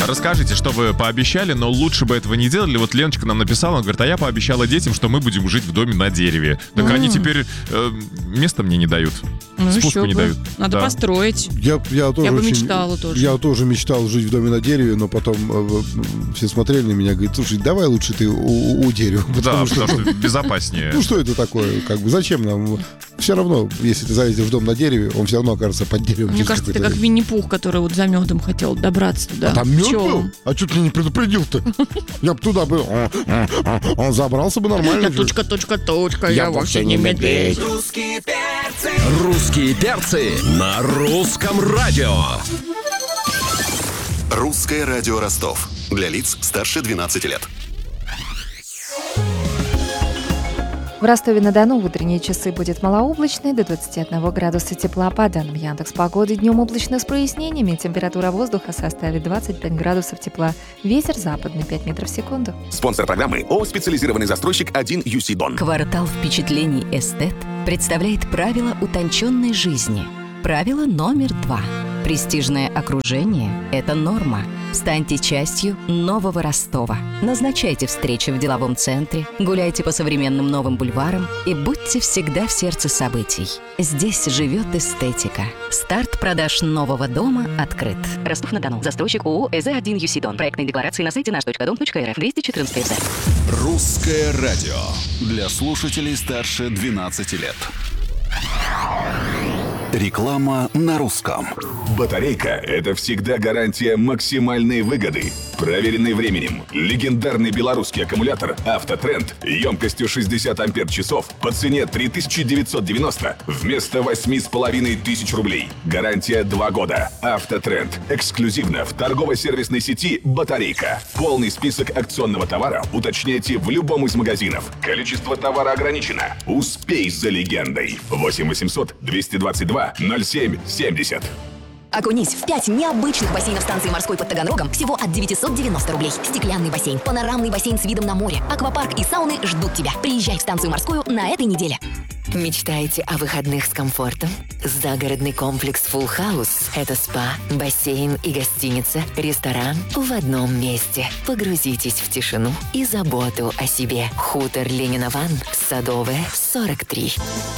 расскажите, что вы пообещали, но лучше бы этого не делали. Вот Леночка нам написала, она говорит, а я пообещала детям, что мы будем жить в доме на дереве. Так они теперь места мне не дают. Спуску не дают. Надо построить. Я тоже бы мечтала тоже. Я тоже мечтал жить в доме на дереве, но потом все смотрели на меня и говорят, слушай, давай лучше ты у дерева. Потому что безопаснее. Ну что это такое? Зачем нам? Все равно, если ты залезешь в дом на дереве, он все равно окажется под деревом. Мне кажется, ты как Винни-Пух, который вот за медом хотел добраться туда. А там мед был? А что ты меня не предупредил-то? Я бы туда был. Он забрался бы нормально. Точка, я вовсе не медведь. Русские перцы на русском радио. Русское радио Ростов. Для лиц старше 12 лет. В Ростове-на-Дону в утренние часы будет малооблачно до 21 градуса тепла. По данным Яндекс.Погоды, днем облачно с прояснениями. Температура воздуха составит 25 градусов тепла. Ветер западный 5 метров в секунду. Спонсор программы ООО «Специализированный застройщик 1 UC Дон». Квартал впечатлений «Эстет» представляет правила утонченной жизни. Правило номер 2. Престижное окружение – это норма. Станьте частью нового Ростова. Назначайте встречи в деловом центре, гуляйте по современным новым бульварам и будьте всегда в сердце событий. Здесь живет эстетика. Старт продаж нового дома открыт. Ростов-на-Дону. Застройщик ООО «ЭЗ-1 ЮСИ Дон». Проектные декларации на сайте наш.дом.рф. 214 ФЗ. Русское радио. Для слушателей старше 12 лет. Реклама на русском. Батарейка – это всегда гарантия максимальной выгоды. Проверенный временем. Легендарный белорусский аккумулятор «Автотренд» емкостью 60 ампер-часов по цене 3990 вместо 8500 рублей. Гарантия 2 года. «Автотренд» эксклюзивно в торгово-сервисной сети «Батарейка». Полный список акционного товара уточняйте в любом из магазинов. Количество товара ограничено. Успей за легендой. 8 800 222 07 70. Окунись в 5 необычных бассейнов станции морской под Таганрогом всего от 990 рублей. Стеклянный бассейн, панорамный бассейн с видом на море, аквапарк и сауны ждут тебя. Приезжай в станцию морскую на этой неделе. Мечтаете о выходных с комфортом? Загородный комплекс Full House – это спа, бассейн и гостиница, ресторан в одном месте. Погрузитесь в тишину и заботу о себе. Хутор Ленина-Ван, Садовая, 43.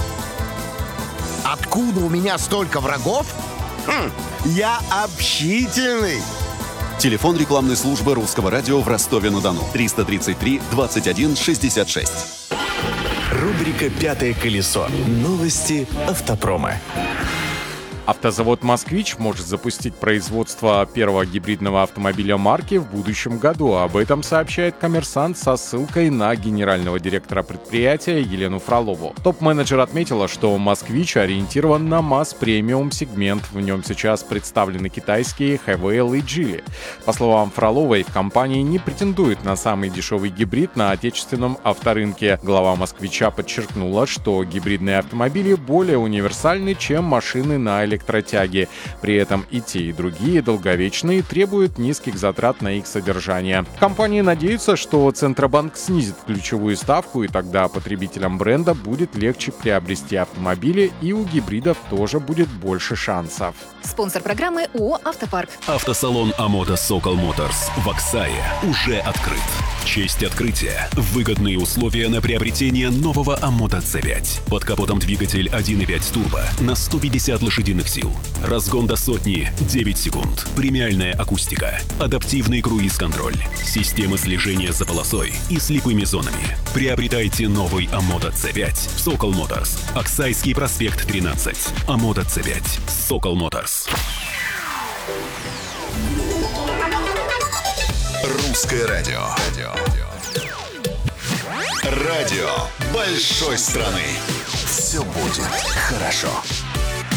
Откуда у меня столько врагов? Я общительный. Телефон рекламной службы Русского радио в Ростове-на-Дону. 333 21 66. Рубрика «Пятое колесо». Новости автопрома. Автозавод «Москвич» может запустить производство первого гибридного автомобиля марки в будущем году. Об этом сообщает «Коммерсант» со ссылкой на генерального директора предприятия Елену Фролову. Топ-менеджер отметила, что «Москвич» ориентирован на масс-премиум сегмент. В нем сейчас представлены китайские Хэвейл и Джили. По словам Фроловой, компания не претендует на самый дешевый гибрид на отечественном авторынке. Глава «Москвича» подчеркнула, что гибридные автомобили более универсальны, чем машины на электротяге. При этом и те, и другие долговечные требуют низких затрат на их содержание. Компания надеется, что Центробанк снизит ключевую ставку, и тогда потребителям бренда будет легче приобрести автомобили, и у гибридов тоже будет больше шансов. Спонсор программы ООО «Автопарк». Автосалон «Амота Сокол Моторс» в Аксае уже открыт. В честь открытия выгодные условия на приобретение нового Амота C5. Под капотом двигатель 1.5 турбо на 150 лошадиных сил. Разгон до сотни 9 секунд. Премиальная акустика. Адаптивный круиз-контроль. Система слежения за полосой и слепыми зонами. Приобретайте новый Амота C5 в Сокол Моторс. Аксайский проспект 13. Амота C5. Сокол Моторс. Русское радио. Радио большой страны. Все будет хорошо.